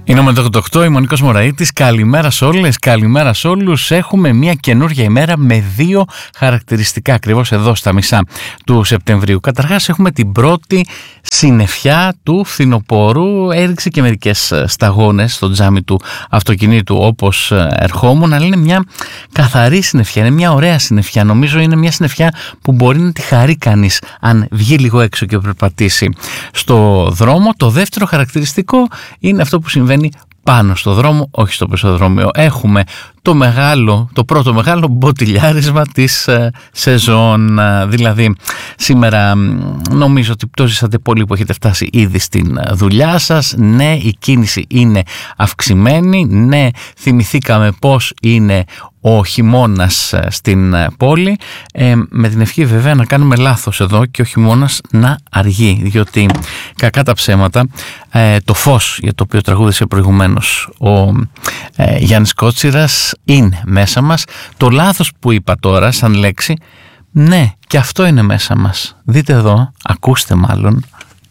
Είναι ο Μετροτοκτό, η Μονικός Μωραΐτης. Καλημέρα σε όλες, καλημέρα σε όλους. Έχουμε μια καινούργια ημέρα με δύο χαρακτηριστικά ακριβώς εδώ στα μισά του Σεπτεμβρίου. Καταρχάς έχουμε την πρώτη συννεφιά του φθινοπόρου. Έριξε και μερικές σταγόνες στο τζάμι του αυτοκινήτου όπως ερχόμουν, αλλά είναι μια καθαρή συννεφιά, είναι μια ωραία συννεφιά. Νομίζω είναι μια συννεφιά που μπορεί να τη χαρεί κανείς αν βγει λίγο έξω και περπατήσει στο δρόμο. Το δεύτερο χαρακτηριστικό είναι αυτό που συμβαίνει πάνω στο δρόμο, όχι στο πεζοδρόμιο. Έχουμε το πρώτο μεγάλο μποτιλιάρισμα της σεζόν. Δηλαδή σήμερα νομίζω ότι το ζήσατε πολύ που έχετε φτάσει ήδη στην δουλειά σας. Ναι, η κίνηση είναι αυξημένη. Ναι, θυμηθήκαμε πώς είναι ο χειμώνας στην πόλη, με την ευχή βέβαια να κάνουμε λάθος εδώ και ο χειμώνας να αργεί, διότι κακά τα ψέματα, το φως για το οποίο τραγούδισε προηγουμένως ο Γιάννης Κότσιρας είναι μέσα μας. Το λάθος που είπα τώρα σαν λέξη, ναι, και αυτό είναι μέσα μας. Δείτε εδώ, ακούστε μάλλον